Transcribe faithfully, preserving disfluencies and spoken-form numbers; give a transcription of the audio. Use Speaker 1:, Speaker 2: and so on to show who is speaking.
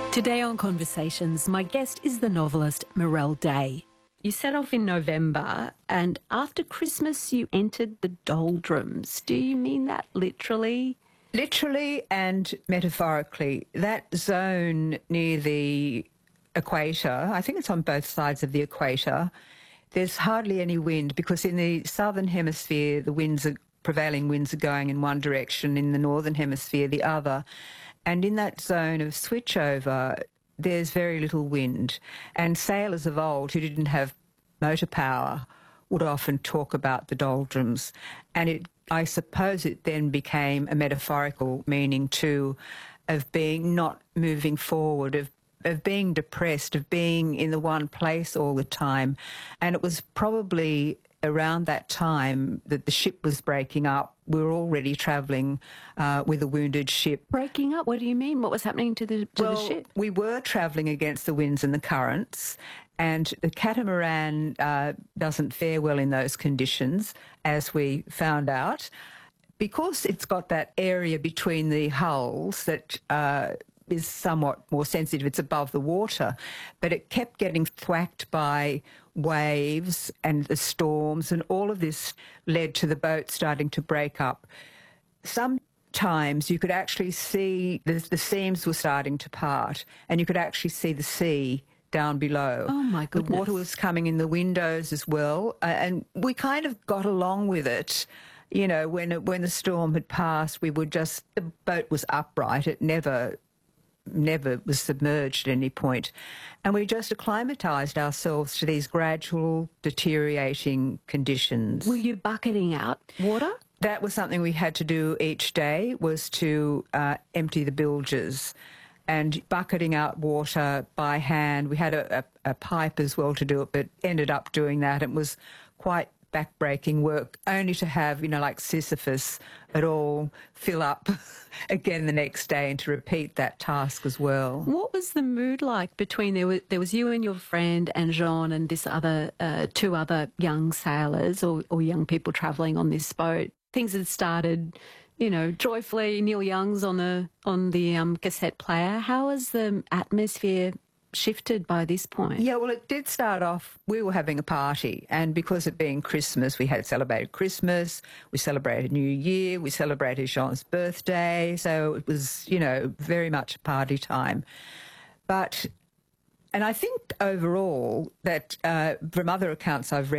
Speaker 1: Today on Conversations, my guest is the novelist Mirelle Day. You set off in November and after Christmas you entered the doldrums. Do you mean that literally?
Speaker 2: Literally and metaphorically. That zone near the equator, I think it's on both sides of the equator, there's hardly any wind because in the southern hemisphere the winds are, prevailing winds are going in one direction, in the northern hemisphere the other. And in that zone of switchover, there's very little wind. And sailors of old who didn't have motor power would often talk about the doldrums. And it, I suppose it then became a metaphorical meaning too, of being not moving forward, of, of being depressed, of being in the one place all the time. And it was probably around that time that the ship was breaking up. We were already travelling uh, with a wounded ship.
Speaker 1: Breaking up? What do you mean? What was happening to the, to
Speaker 2: well,
Speaker 1: the ship?
Speaker 2: We were travelling against the winds and the currents, and the catamaran uh, doesn't fare well in those conditions, as we found out, because it's got that area between the hulls that uh, is somewhat more sensitive. It's above the water, but it kept getting thwacked by waves and the storms, and all of this led to the boat starting to break up. Sometimes you could actually see the, the seams were starting to part, and you could actually see the sea down below.
Speaker 1: Oh, my goodness.
Speaker 2: The water was coming in the windows as well, uh, and we kind of got along with it. You know, when, it, when the storm had passed, we would just, the boat was upright. It never... never was submerged at any point. And we just acclimatised ourselves to these gradual deteriorating conditions.
Speaker 1: Were you bucketing out water?
Speaker 2: That was something we had to do each day, was to uh, empty the bilges and bucketing out water by hand. We had a, a, a pipe as well to do it, but ended up doing that. It was quite back-breaking work, only to have, you know, like Sisyphus, it all fill up again the next day and to repeat that task as well.
Speaker 1: What was the mood like between, there was, there was you and your friend and Jean and this other, uh, two other young sailors or, or young people travelling on this boat? Things had started, you know, joyfully. Neil Young's on the, on the um, cassette player. How has the atmosphere shifted by this point?
Speaker 2: Yeah, well, it did start off, we were having a party, and because it being Christmas, we had celebrated Christmas, we celebrated New Year, we celebrated Jean's birthday, so it was, you know, very much a party time. But, and I think overall that uh, from other accounts I've read,